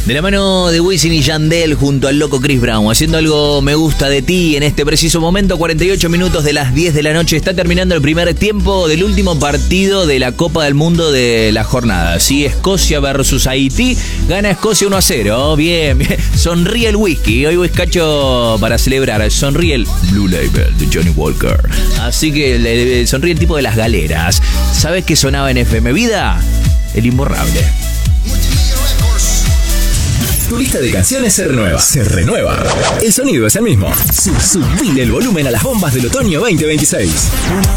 De la mano de Wisin y Yandel junto al loco Chris Brown, haciendo algo me gusta de ti en este preciso momento. 48 minutos de las 10 de la noche. Está terminando el primer tiempo del último partido de la Copa del Mundo de la jornada. Sí, Escocia versus Haití. Gana Escocia 1-0. Bien, bien. Sonríe el whisky. Hoy bizcacho para celebrar. Sonríe el Blue Label de Johnny Walker. Así que sonríe el tipo de las galeras. ¿Sabes qué sonaba en FM Vida? El Imborrable. Tu lista de canciones se renueva. Se renueva. El sonido es el mismo. Subile el volumen a las bombas del otoño 2026.